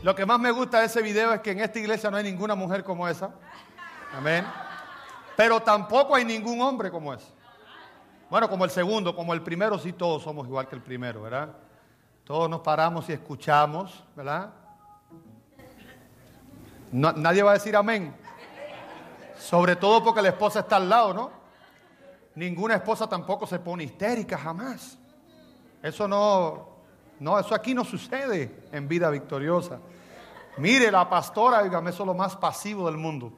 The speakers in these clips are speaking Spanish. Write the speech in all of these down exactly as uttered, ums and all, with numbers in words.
Lo que más me gusta de ese video es que en esta iglesia no hay ninguna mujer como esa. Amén. Pero tampoco hay ningún hombre como ese. Bueno, como el segundo, como el primero, sí todos somos igual que el primero, ¿verdad? Todos nos paramos y escuchamos, ¿verdad? No, nadie va a decir amén. Sobre todo porque la esposa está al lado, ¿no? Ninguna esposa tampoco se pone histérica, jamás. Eso no, no, eso aquí no sucede en Vida Victoriosa. Mire, la pastora, dígame, eso es lo más pasivo del mundo.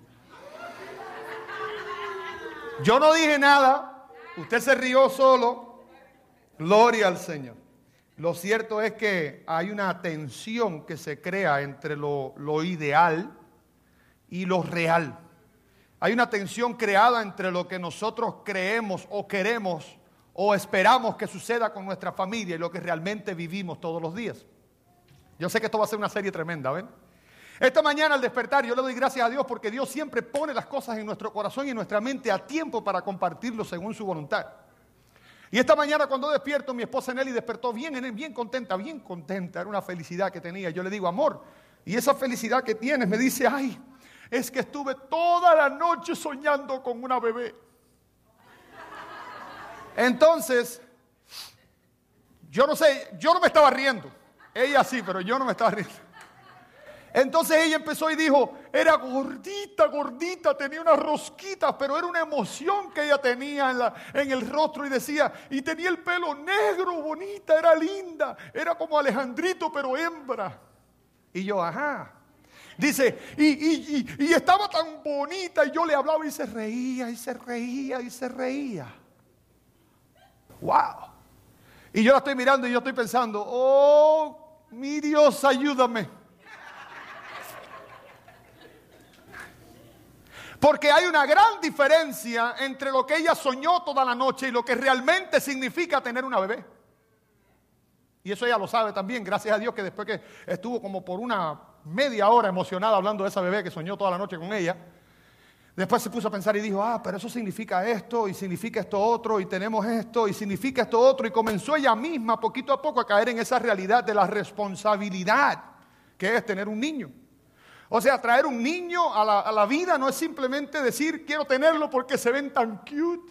Yo no dije nada, usted se rió solo. Gloria al Señor. Lo cierto es que hay una tensión que se crea entre lo, lo ideal y lo real. Hay una tensión creada entre lo que nosotros creemos o queremos o esperamos que suceda con nuestra familia y lo que realmente vivimos todos los días. Yo sé que esto va a ser una serie tremenda, ¿ven? Esta mañana al despertar yo le doy gracias a Dios porque Dios siempre pone las cosas en nuestro corazón y en nuestra mente a tiempo para compartirlo según su voluntad. Y esta mañana cuando despierto, mi esposa Nelly despertó bien, bien contenta, bien contenta. Era una felicidad que tenía. Yo le digo, amor, y esa felicidad que tienes, me dice, ay, es que estuve toda la noche soñando con una bebé. Entonces, yo no sé, yo no me estaba riendo. Ella sí, pero yo no me estaba riendo. Entonces ella empezó y dijo, era gordita, gordita, tenía unas rosquitas, pero era una emoción que ella tenía en, la, en el rostro y decía, y tenía el pelo negro, bonita, era linda, era como Alejandrito, pero hembra. Y yo, ajá. Dice, y, y, y, y estaba tan bonita, y yo le hablaba y se reía, y se reía, y se reía. ¡Wow! Y yo la estoy mirando y yo estoy pensando, oh, mi Dios, ayúdame. Porque hay una gran diferencia entre lo que ella soñó toda la noche y lo que realmente significa tener una bebé. Y eso ella lo sabe también, gracias a Dios que después que estuvo como por una media hora emocionada hablando de esa bebé que soñó toda la noche con ella, después se puso a pensar y dijo, ah, pero eso significa esto y significa esto otro y tenemos esto y significa esto otro. Y comenzó ella misma poquito a poco a caer en esa realidad de la responsabilidad que es tener un niño. O sea, traer un niño a la, a la vida no es simplemente decir quiero tenerlo porque se ven tan cute.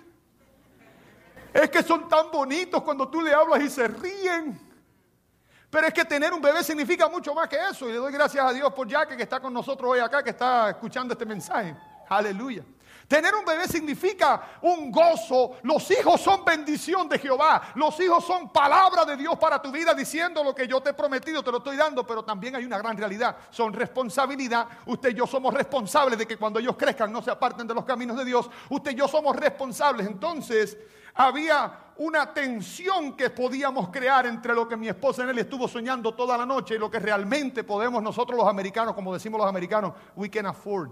Es que son tan bonitos cuando tú le hablas y se ríen. Pero es que tener un bebé significa mucho más que eso. Y le doy gracias a Dios por Jack que está con nosotros hoy acá, que está escuchando este mensaje. Aleluya. Tener un bebé significa un gozo. Los hijos son bendición de Jehová. Los hijos son palabra de Dios para tu vida, diciendo lo que yo te he prometido, te lo estoy dando. Pero también hay una gran realidad. Son responsabilidad. Usted y yo somos responsables de que cuando ellos crezcan no se aparten de los caminos de Dios. Usted y yo somos responsables. Entonces había una tensión que podíamos crear entre lo que mi esposa en él estuvo soñando toda la noche y lo que realmente podemos nosotros los americanos, como decimos los americanos, we can afford.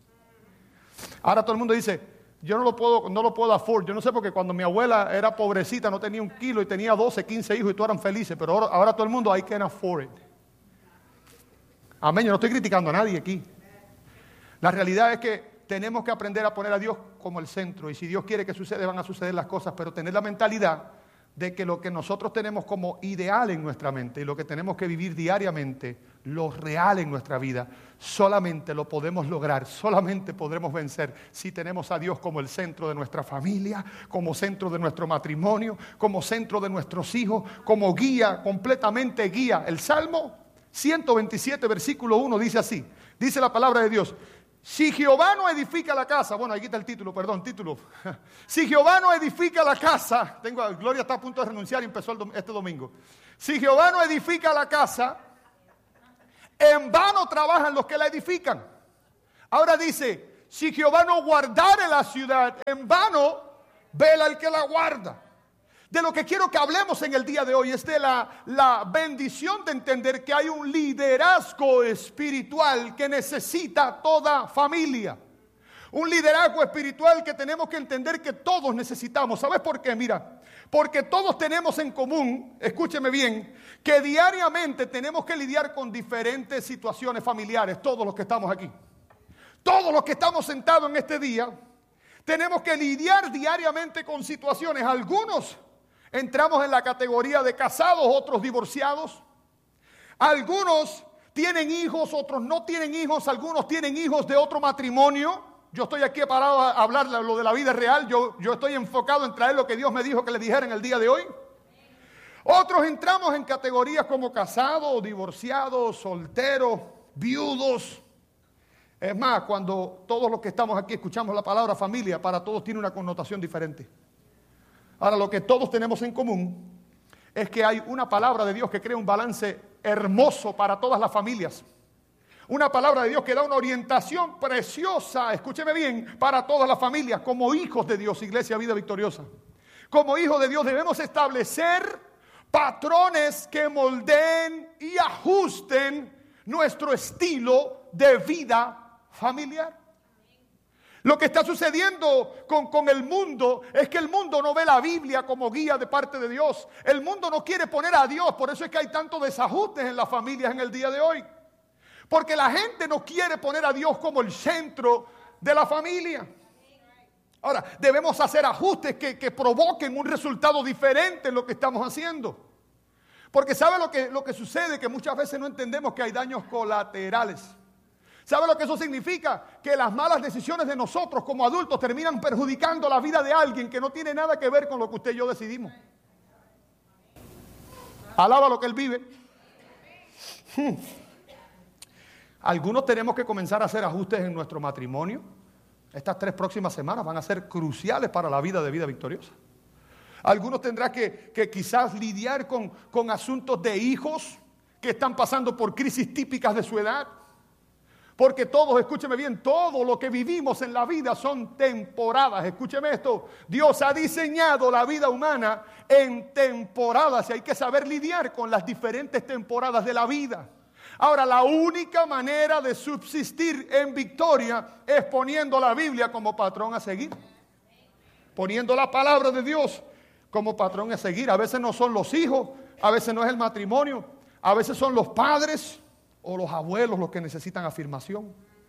Ahora todo el mundo dice, yo no lo puedo, no lo puedo afford. Yo no sé porque cuando mi abuela era pobrecita no tenía un kilo y tenía doce, quince hijos y todos eran felices. Pero ahora, ahora todo el mundo, I can afford it. Amén, yo no estoy criticando a nadie aquí. La realidad es que tenemos que aprender a poner a Dios como el centro. Y si Dios quiere que suceda, van a suceder las cosas. Pero tener la mentalidad de que lo que nosotros tenemos como ideal en nuestra mente y lo que tenemos que vivir diariamente, lo real en nuestra vida, solamente lo podemos lograr, solamente podremos vencer si tenemos a Dios como el centro de nuestra familia, como centro de nuestro matrimonio, como centro de nuestros hijos, como guía, completamente guía. El Salmo ciento veintisiete, versículo uno dice así, dice la palabra de Dios, si Jehová no edifica la casa, bueno, aquí está el título, perdón, título. Si Jehová no edifica la casa, tengo, Gloria está a punto de renunciar y empezó el, este domingo. Si Jehová no edifica la casa, en vano trabajan los que la edifican. Ahora dice, si Jehová no guardare la ciudad, en vano vela el que la guarda. De lo que quiero que hablemos en el día de hoy es de la, la bendición de entender que hay un liderazgo espiritual que necesita toda familia. Un liderazgo espiritual que tenemos que entender que todos necesitamos. ¿Sabes por qué? Mira, porque todos tenemos en común, escúcheme bien, que diariamente tenemos que lidiar con diferentes situaciones familiares, todos los que estamos aquí. Todos los que estamos sentados en este día, tenemos que lidiar diariamente con situaciones. Algunos entramos en la categoría de casados, otros divorciados. Algunos tienen hijos, otros no tienen hijos, algunos tienen hijos de otro matrimonio. Yo estoy aquí parado a hablar lo de la vida real. Yo, yo estoy enfocado en traer lo que Dios me dijo que le dijera en el día de hoy. Otros entramos en categorías como casados, divorciados, solteros, viudos. Es más, cuando todos los que estamos aquí escuchamos la palabra familia, para todos tiene una connotación diferente. Ahora, lo que todos tenemos en común es que hay una palabra de Dios que crea un balance hermoso para todas las familias. Una palabra de Dios que da una orientación preciosa, escúcheme bien, para todas las familias, como hijos de Dios, Iglesia Vida Victoriosa. Como hijos de Dios debemos establecer patrones que moldeen y ajusten nuestro estilo de vida familiar. Lo que está sucediendo con, con el mundo es que el mundo no ve la Biblia como guía de parte de Dios. El mundo no quiere poner a Dios, por eso es que hay tantos desajustes en las familias en el día de hoy. Porque la gente no quiere poner a Dios como el centro de la familia. Ahora, debemos hacer ajustes que, que provoquen un resultado diferente en lo que estamos haciendo. Porque ¿sabe lo que, lo que sucede? Que muchas veces no entendemos que hay daños colaterales. ¿Sabe lo que eso significa? Que las malas decisiones de nosotros como adultos terminan perjudicando la vida de alguien que no tiene nada que ver con lo que usted y yo decidimos. Alaba lo que él vive. Hmm. Algunos tenemos que comenzar a hacer ajustes en nuestro matrimonio. Estas tres próximas semanas van a ser cruciales para la vida de Vida Victoriosa. Algunos tendrán que, que quizás lidiar con, con asuntos de hijos que están pasando por crisis típicas de su edad. Porque todos, escúcheme bien, todo lo que vivimos en la vida son temporadas. Escúcheme esto, Dios ha diseñado la vida humana en temporadas y hay que saber lidiar con las diferentes temporadas de la vida. Ahora, la única manera de subsistir en victoria es poniendo la Biblia como patrón a seguir. Poniendo la palabra de Dios como patrón a seguir. A veces no son los hijos, a veces no es el matrimonio, a veces son los padres o los abuelos los que necesitan afirmación.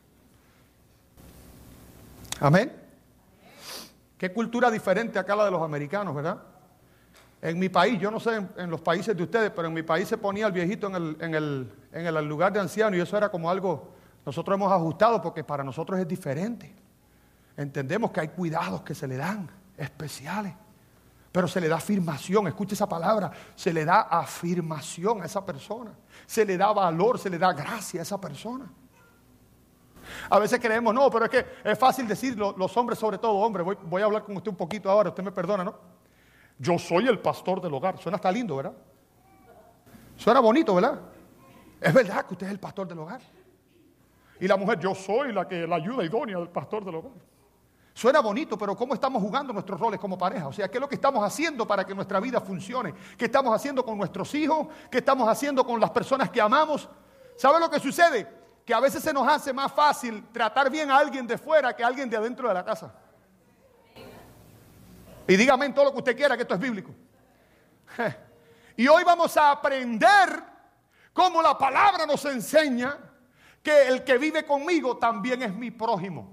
Amén. Qué cultura diferente acá la de los americanos, ¿verdad? En mi país, yo no sé en, en los países de ustedes, pero en mi país se ponía el viejito en el, en, el, en el lugar de anciano y eso era como algo, nosotros hemos ajustado porque para nosotros es diferente. Entendemos que hay cuidados que se le dan, especiales, pero se le da afirmación, escuche esa palabra, se le da afirmación a esa persona, se le da valor, se le da gracia a esa persona. A veces creemos, no, pero es que es fácil decirlo, los hombres, sobre todo hombres, voy, voy a hablar con usted un poquito ahora, usted me perdona, ¿no? Yo soy el pastor del hogar. Suena hasta lindo, ¿verdad? Suena bonito, ¿verdad? Es verdad que usted es el pastor del hogar. Y la mujer, yo soy la que la ayuda idónea del pastor del hogar. Suena bonito, pero ¿cómo estamos jugando nuestros roles como pareja? O sea, ¿qué es lo que estamos haciendo para que nuestra vida funcione? ¿Qué estamos haciendo con nuestros hijos? ¿Qué estamos haciendo con las personas que amamos? ¿Sabe lo que sucede? Que a veces se nos hace más fácil tratar bien a alguien de fuera que a alguien de adentro de la casa. Y dígame en todo lo que usted quiera que esto es bíblico. Y hoy vamos a aprender cómo la palabra nos enseña que el que vive conmigo también es mi prójimo.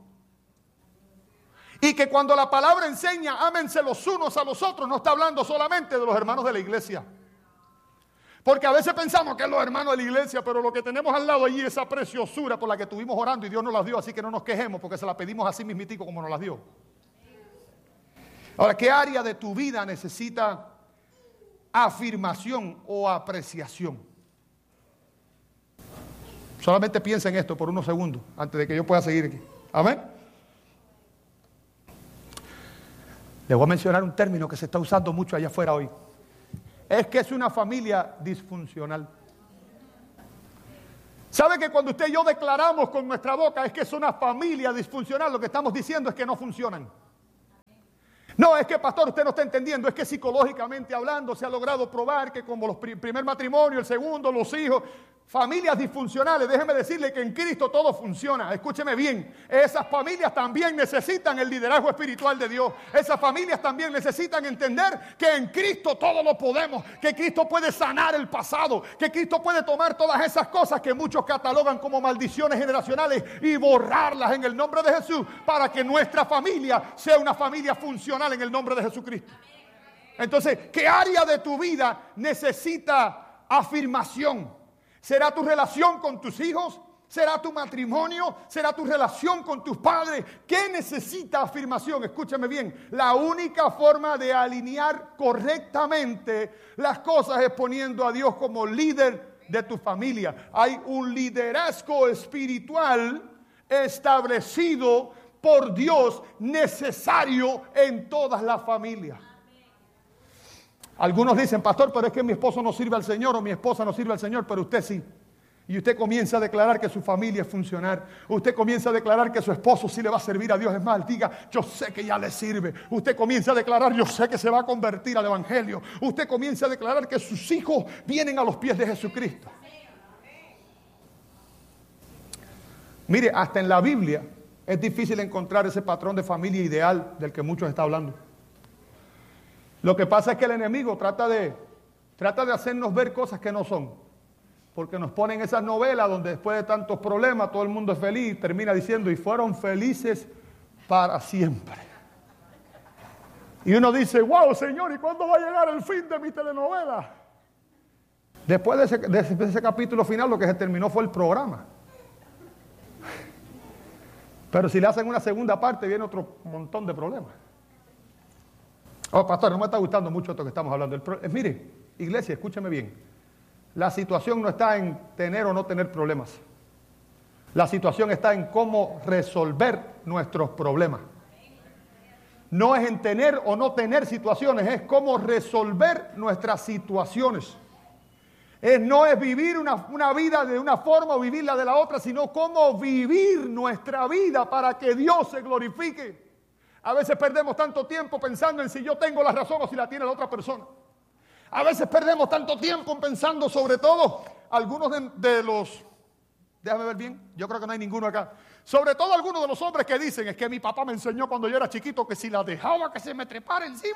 Y que cuando la palabra enseña, ámense los unos a los otros, no está hablando solamente de los hermanos de la iglesia. Porque a veces pensamos que es los hermanos de la iglesia, pero lo que tenemos al lado allí, esa preciosura por la que estuvimos orando y Dios nos las dio, así que no nos quejemos porque se la pedimos así mismitico como nos las dio. Ahora, ¿qué área de tu vida necesita afirmación o apreciación? Solamente piensa en esto por unos segundos antes de que yo pueda seguir aquí. Amén. Le voy a mencionar un término que se está usando mucho allá afuera hoy. Es que es una familia disfuncional. ¿Sabe que cuando usted y yo declaramos con nuestra boca es que es una familia disfuncional? Lo que estamos diciendo es que no funcionan. No, es que pastor, usted no está entendiendo, es que psicológicamente hablando se ha logrado probar que como los pr- primer matrimonio, el segundo, los hijos, familias disfuncionales, déjeme decirle que en Cristo todo funciona. Escúcheme bien, esas familias también necesitan el liderazgo espiritual de Dios. Esas familias también necesitan entender que en Cristo todo lo podemos, que Cristo puede sanar el pasado, que Cristo puede tomar todas esas cosas que muchos catalogan como maldiciones generacionales y borrarlas en el nombre de Jesús para que nuestra familia sea una familia funcional en el nombre de Jesucristo. Entonces, ¿qué área de tu vida necesita afirmación? ¿Será tu relación con tus hijos? ¿Será tu matrimonio? ¿Será tu relación con tus padres? ¿Qué necesita afirmación? Escúchame bien. La única forma de alinear correctamente las cosas es poniendo a Dios como líder de tu familia. Hay un liderazgo espiritual establecido por Dios necesario en todas las familias. Algunos dicen, pastor, pero es que mi esposo no sirve al Señor o mi esposa no sirve al Señor, pero usted sí. Y usted comienza a declarar que su familia es funcionar. Usted comienza a declarar que su esposo sí le va a servir a Dios. Es más, diga, yo sé que ya le sirve. Usted comienza a declarar, yo sé que se va a convertir al Evangelio. Usted comienza a declarar que sus hijos vienen a los pies de Jesucristo. Mire, hasta en la Biblia es difícil encontrar ese patrón de familia ideal del que muchos están hablando. Lo que pasa es que el enemigo trata de, trata de hacernos ver cosas que no son. Porque nos ponen esas novelas donde después de tantos problemas todo el mundo es feliz y termina diciendo, y fueron felices para siempre. Y uno dice, wow, Señor, ¿y cuándo va a llegar el fin de mi telenovela? Después de ese, de ese, de ese capítulo final lo que se terminó fue el programa. Pero si le hacen una segunda parte viene otro montón de problemas. Oh, pastor, no me está gustando mucho esto que estamos hablando. El pro, eh, mire, iglesia, escúcheme bien. La situación no está en tener o no tener problemas. La situación está en cómo resolver nuestros problemas. No es en tener o no tener situaciones, es cómo resolver nuestras situaciones. Es, no es vivir una, una vida de una forma o vivirla de la otra, sino cómo vivir nuestra vida para que Dios se glorifique. A veces perdemos tanto tiempo pensando en si yo tengo la razón o si la tiene la otra persona. A veces perdemos tanto tiempo pensando, sobre todo, algunos de, de los, déjame ver bien, yo creo que no hay ninguno acá, sobre todo algunos de los hombres que dicen, es que mi papá me enseñó cuando yo era chiquito que si la dejaba que se me trepara encima,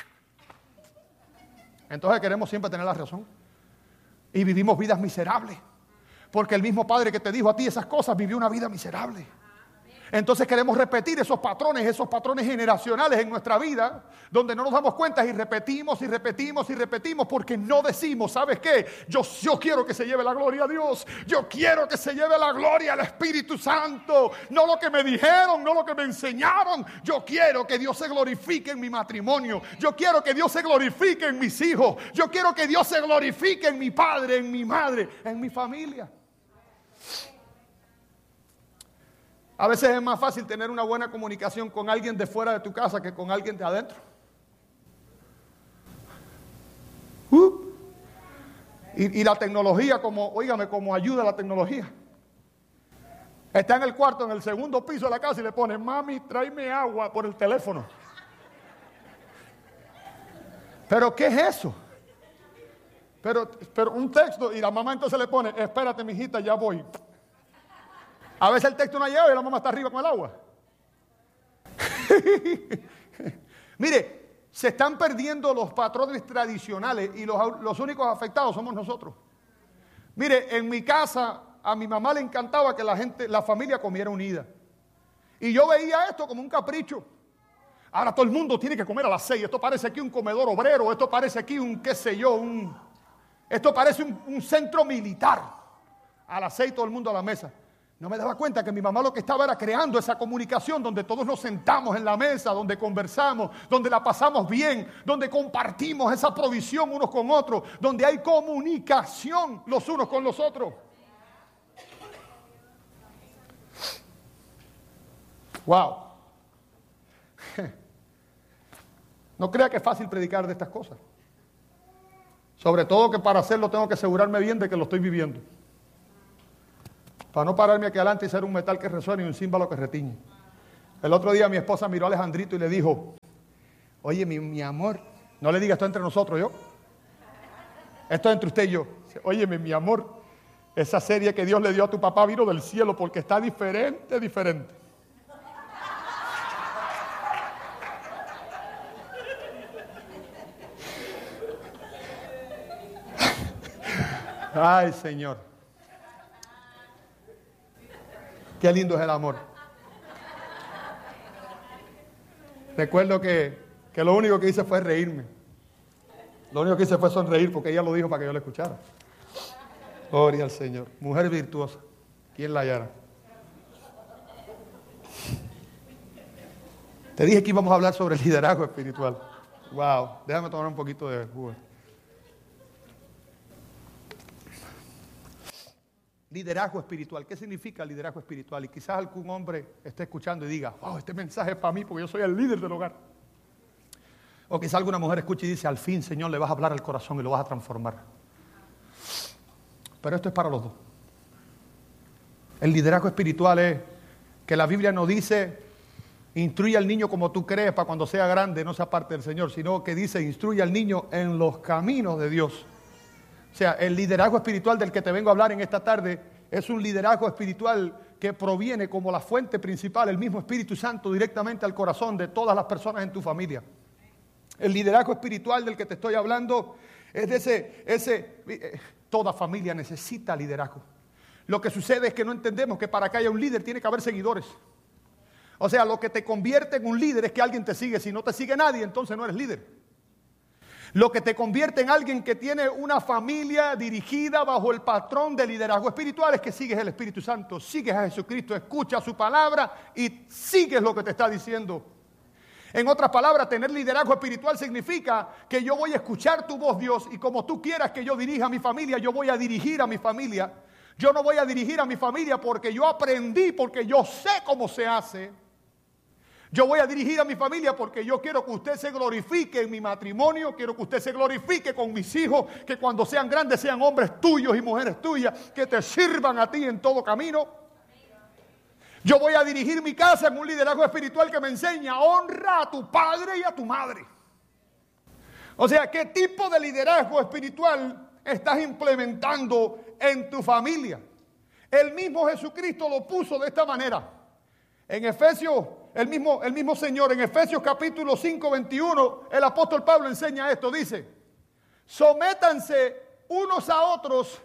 entonces queremos siempre tener la razón. Y vivimos vidas miserables, porque el mismo padre que te dijo a ti esas cosas vivió una vida miserable. Entonces queremos repetir esos patrones, esos patrones generacionales en nuestra vida, donde no nos damos cuenta y repetimos y repetimos y repetimos porque no decimos, ¿sabes qué? Yo, yo quiero que se lleve la gloria a Dios, yo quiero que se lleve la gloria al Espíritu Santo, no lo que me dijeron, no lo que me enseñaron, yo quiero que Dios se glorifique en mi matrimonio, yo quiero que Dios se glorifique en mis hijos, yo quiero que Dios se glorifique en mi padre, en mi madre, en mi familia. A veces es más fácil tener una buena comunicación con alguien de fuera de tu casa que con alguien de adentro. Uh. Y, y la tecnología, como, óigame, como ayuda a la tecnología. Está en el cuarto, en el segundo piso de la casa y le pone, mami, tráeme agua por el teléfono. ¿Pero qué es eso? Pero, pero un texto y la mamá entonces le pone, espérate, mijita, ya voy. A veces el texto no ha llegado y la mamá está arriba con el agua. Mire, se están perdiendo los patrones tradicionales y los, los únicos afectados somos nosotros. Mire, en mi casa a mi mamá le encantaba que la gente, la familia comiera unida. Y yo veía esto como un capricho. Ahora todo el mundo tiene que comer a las seis. Esto parece aquí un comedor obrero, esto parece aquí un, qué sé yo, un, esto parece un, un centro militar. A las seis todo el mundo a la mesa. No me daba cuenta que mi mamá lo que estaba era creando esa comunicación donde todos nos sentamos en la mesa, donde conversamos, donde la pasamos bien, donde compartimos esa provisión unos con otros, donde hay comunicación los unos con los otros. Wow. No crea que es fácil predicar de estas cosas. Sobre todo que para hacerlo tengo que asegurarme bien de que lo estoy viviendo. Para no pararme aquí adelante y ser un metal que resuene y un címbalo que retiñe. El otro día mi esposa miró a Alejandrito y le dijo, oye, mi, mi amor, no le diga esto entre nosotros, yo. Esto es entre usted y yo. Oye, mi, mi amor, esa serie que Dios le dio a tu papá vino del cielo porque está diferente, diferente. Ay, Señor. Qué lindo es el amor. Recuerdo que, que lo único que hice fue reírme. Lo único que hice fue sonreír porque ella lo dijo para que yo lo escuchara. Gloria al Señor. Mujer virtuosa. ¿Quién la hallará? Te dije que íbamos a hablar sobre el liderazgo espiritual. Wow. Déjame tomar un poquito de jugo. Liderazgo espiritual. ¿Qué significa liderazgo espiritual? Y quizás algún hombre esté escuchando y diga, wow, este mensaje es para mí porque yo soy el líder del hogar. O quizás alguna mujer escuche y dice, al fin, Señor, le vas a hablar al corazón y lo vas a transformar. Pero esto es para los dos. El liderazgo espiritual es que la Biblia no dice, instruye al niño como tú crees para cuando sea grande no sea parte del Señor, sino que dice, instruye al niño en los caminos de Dios. O sea, el liderazgo espiritual del que te vengo a hablar en esta tarde es un liderazgo espiritual que proviene como la fuente principal, el mismo Espíritu Santo, directamente al corazón de todas las personas en tu familia. El liderazgo espiritual del que te estoy hablando es de ese, ese eh, toda familia necesita liderazgo. Lo que sucede es que no entendemos que para que haya un líder tiene que haber seguidores. O sea, lo que te convierte en un líder es que alguien te sigue. Si no te sigue nadie, entonces no eres líder. Lo que te convierte en alguien que tiene una familia dirigida bajo el patrón de liderazgo espiritual es que sigues el Espíritu Santo, sigues a Jesucristo, escuchas su palabra y sigues lo que te está diciendo. En otras palabras, tener liderazgo espiritual significa que yo voy a escuchar tu voz, Dios, y como tú quieras que yo dirija a mi familia, yo voy a dirigir a mi familia. Yo no voy a dirigir a mi familia porque yo aprendí, porque yo sé cómo se hace. Yo voy a dirigir a mi familia porque yo quiero que usted se glorifique en mi matrimonio, quiero que usted se glorifique con mis hijos, que cuando sean grandes sean hombres tuyos y mujeres tuyas, que te sirvan a ti en todo camino. Yo voy a dirigir mi casa en un liderazgo espiritual que me enseña, honra a tu padre y a tu madre. O sea, ¿qué tipo de liderazgo espiritual estás implementando en tu familia? El mismo Jesucristo lo puso de esta manera. En Efesios, el mismo, el mismo Señor, en Efesios capítulo cinco, veintiuno, el apóstol Pablo enseña esto, dice, sométanse unos a otros.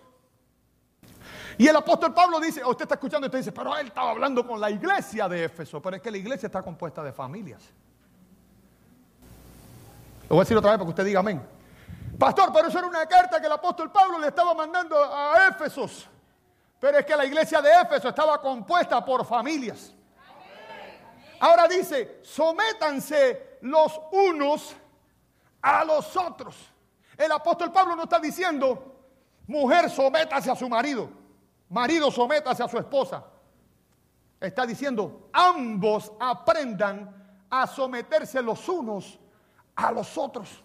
Y el apóstol Pablo dice, usted está escuchando y usted dice, pero él estaba hablando con la iglesia de Éfeso, pero es que la iglesia está compuesta de familias. Lo voy a decir otra vez para que usted diga amén. Pastor, pero eso era una carta que el apóstol Pablo le estaba mandando a Éfesos. Pero es que la iglesia de Éfeso estaba compuesta por familias. Ahora dice, sométanse los unos a los otros. El apóstol Pablo no está diciendo, mujer, sométase a su marido. Marido, sométase a su esposa. Está diciendo, ambos aprendan a someterse los unos a los otros.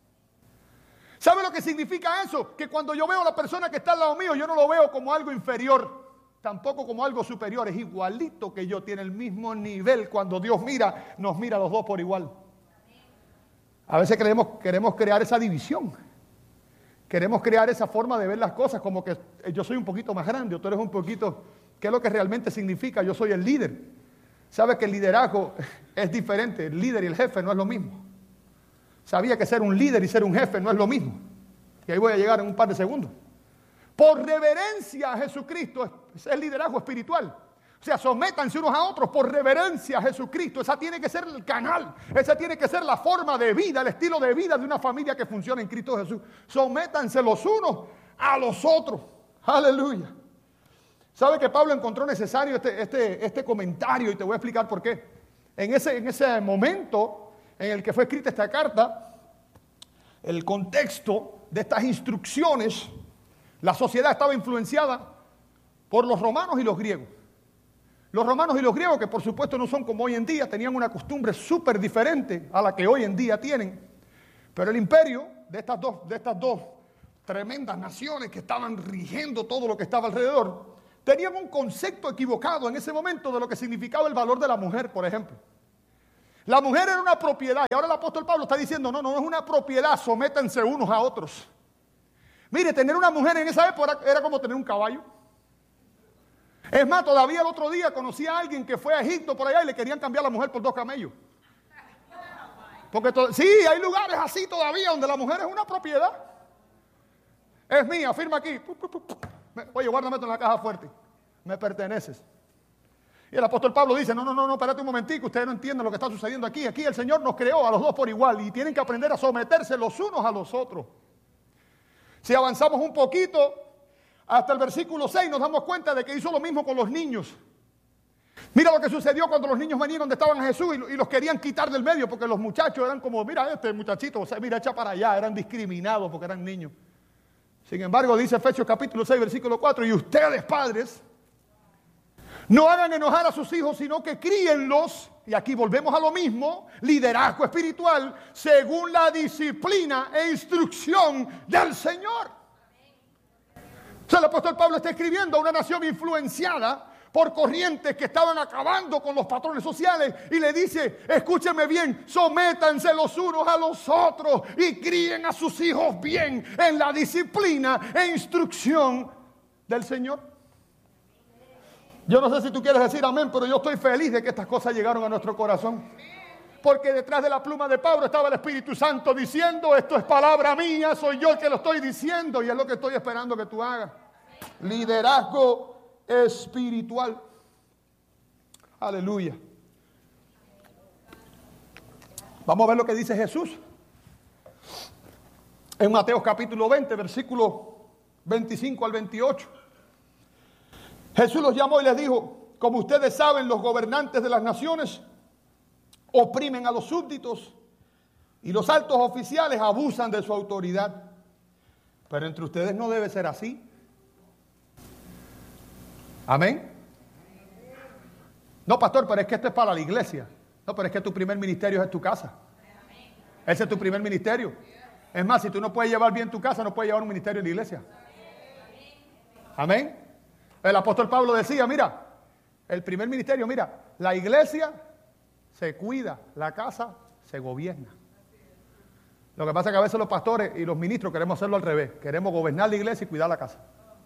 ¿Sabe lo que significa eso? Que cuando yo veo a la persona que está al lado mío, yo no lo veo como algo inferior. Tampoco como algo superior, es igualito que yo, tiene el mismo nivel. Cuando Dios mira, nos mira a los dos por igual. A veces queremos, queremos crear esa división. Queremos crear esa forma de ver las cosas como que yo soy un poquito más grande o tú eres un poquito... ¿Qué es lo que realmente significa? Yo soy el líder. ¿Sabe que el liderazgo es diferente? El líder y el jefe no es lo mismo. Sabía que ser un líder y ser un jefe no es lo mismo. Y ahí voy a llegar en un par de segundos. Por reverencia a Jesucristo es el liderazgo espiritual. O sea, sométanse unos a otros por reverencia a Jesucristo. Esa tiene que ser el canal. Esa tiene que ser la forma de vida, el estilo de vida de una familia que funciona en Cristo Jesús. Sométanse los unos a los otros. Aleluya. ¿Sabe que Pablo encontró necesario este, este, este comentario? Y te voy a explicar por qué. En ese, en ese momento en el que fue escrita esta carta, el contexto de estas instrucciones, la sociedad estaba influenciada por los romanos y los griegos. Los romanos y los griegos, que por supuesto no son como hoy en día, tenían una costumbre súper diferente a la que hoy en día tienen. Pero el imperio de estas dos, de estas dos tremendas naciones que estaban rigiendo todo lo que estaba alrededor, tenían un concepto equivocado en ese momento de lo que significaba el valor de la mujer, por ejemplo. La mujer era una propiedad y ahora el apóstol Pablo está diciendo, no, no, no es una propiedad, sométanse unos a otros. Mire, tener una mujer en esa época era como tener un caballo. Es más, todavía el otro día conocí a alguien que fue a Egipto por allá y le querían cambiar a la mujer por dos camellos. Porque to- sí, hay lugares así todavía donde la mujer es una propiedad. Es mía, firma aquí. Oye, guárdame esto en la caja fuerte. Me perteneces. Y el apóstol Pablo dice, no, no, no, no, espérate un momentico, ustedes no entienden lo que está sucediendo aquí. Aquí el Señor nos creó a los dos por igual y tienen que aprender a someterse los unos a los otros. Si avanzamos un poquito, hasta el versículo seis nos damos cuenta de que hizo lo mismo con los niños. Mira lo que sucedió cuando los niños venían donde estaban Jesús y, y los querían quitar del medio porque los muchachos eran como, mira este muchachito, o sea, mira, echa para allá, eran discriminados porque eran niños. Sin embargo, dice Efesios capítulo seis, versículo cuatro, y ustedes padres, no hagan enojar a sus hijos, sino que críenlos, y aquí volvemos a lo mismo, liderazgo espiritual, según la disciplina e instrucción del Señor. O sea, el apóstol Pablo está escribiendo a una nación influenciada por corrientes que estaban acabando con los patrones sociales y le dice, escúcheme bien, sométanse los unos a los otros y críen a sus hijos bien en la disciplina e instrucción del Señor. Yo no sé si tú quieres decir amén, pero yo estoy feliz de que estas cosas llegaron a nuestro corazón. Porque detrás de la pluma de Pablo estaba el Espíritu Santo diciendo, esto es palabra mía, soy yo el que lo estoy diciendo y es lo que estoy esperando que tú hagas. Liderazgo espiritual. Aleluya. Vamos a ver lo que dice Jesús. En Mateo capítulo veinte, versículo veinticinco al veintiocho. Jesús los llamó y les dijo, como ustedes saben, los gobernantes de las naciones oprimen a los súbditos y los altos oficiales abusan de su autoridad. Pero entre ustedes no debe ser así. Amén. No, pastor, pero es que esto es para la iglesia. No, pero es que tu primer ministerio es tu casa. Ese es tu primer ministerio. Es más, si tú no puedes llevar bien tu casa, no puedes llevar un ministerio en la iglesia. Amén. El apóstol Pablo decía, mira, el primer ministerio, mira, la iglesia se cuida, la casa se gobierna. Lo que pasa es que a veces los pastores y los ministros queremos hacerlo al revés. Queremos gobernar la iglesia y cuidar la casa.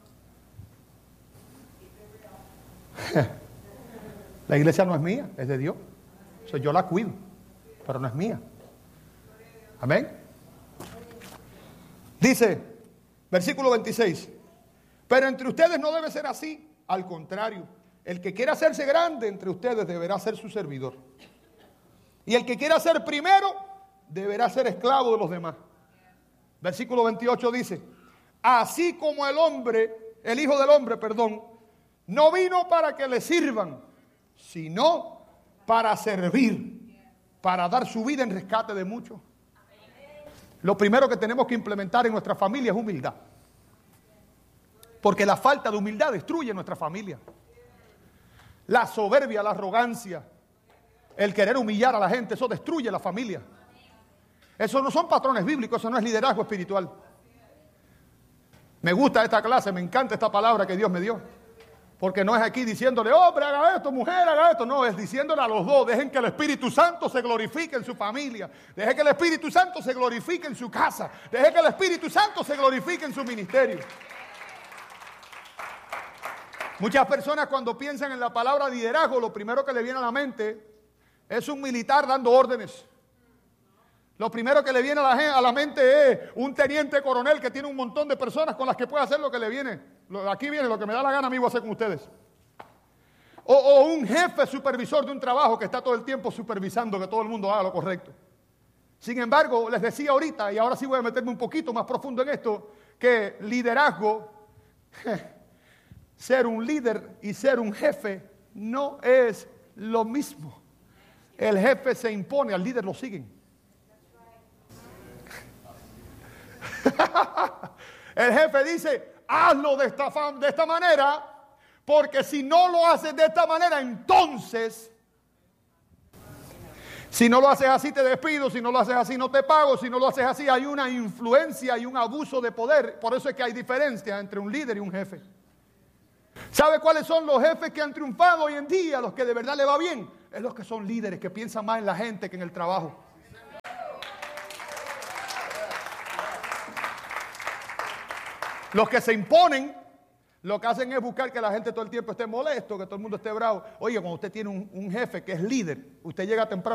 La iglesia no es mía, es de Dios. O sea, yo la cuido, pero no es mía. Amén. Dice, versículo veintiséis, pero entre ustedes no debe ser así. Al contrario, el que quiera hacerse grande entre ustedes deberá ser su servidor. Y el que quiera ser primero deberá ser esclavo de los demás. Versículo veintiocho dice, así como el hombre, el Hijo del Hombre, perdón, no vino para que le sirvan, sino para servir, para dar su vida en rescate de muchos. Lo primero que tenemos que implementar en nuestra familia es humildad. Porque la falta de humildad destruye nuestra familia. La soberbia, la arrogancia, el querer humillar a la gente, eso destruye la familia. Eso no son patrones bíblicos, eso no es liderazgo espiritual. Me gusta esta clase, me encanta esta palabra que Dios me dio. Porque no es aquí diciéndole, hombre, haga esto, mujer, haga esto. No, es diciéndole a los dos, dejen que el Espíritu Santo se glorifique en su familia. Dejen que el Espíritu Santo se glorifique en su casa. Dejen que el Espíritu Santo se glorifique en su ministerio. Muchas personas cuando piensan en la palabra liderazgo, lo primero que le viene a la mente es un militar dando órdenes. Lo primero que le viene a la, a la mente es un teniente coronel que tiene un montón de personas con las que puede hacer lo que le viene. Aquí viene lo que me da la gana a mí voy a hacer con ustedes. O, o un jefe supervisor de un trabajo que está todo el tiempo supervisando que todo el mundo haga lo correcto. Sin embargo, les decía ahorita, y ahora sí voy a meterme un poquito más profundo en esto, que liderazgo, ser un líder y ser un jefe no es lo mismo. El jefe se impone, al líder lo siguen. El jefe dice, hazlo de esta, de esta manera, porque si no lo haces de esta manera, entonces, si no lo haces así te despido, si no lo haces así no te pago, si no lo haces así hay una influencia y un abuso de poder. Por eso es que hay diferencia entre un líder y un jefe. ¿Sabe cuáles son los jefes que han triunfado hoy en día? Los que de verdad le va bien. Es los que son líderes, que piensan más en la gente que en el trabajo. Los que se imponen, lo que hacen es buscar que la gente todo el tiempo esté molesto, que todo el mundo esté bravo. Oye, cuando usted tiene un, un jefe que es líder, usted llega temprano.